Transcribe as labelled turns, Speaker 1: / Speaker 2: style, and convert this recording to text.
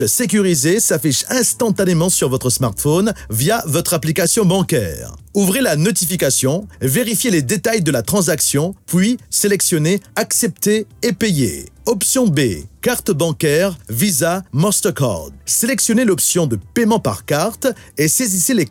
Speaker 1: sécurisé s'affiche instantanément sur votre smartphone via votre application bancaire. Ouvrez la notification, vérifiez les détails de la transaction, puis sélectionnez « Accepter et payer ». Option B, carte bancaire, Visa, Mastercard. Sélectionnez l'option de paiement par carte et saisissez les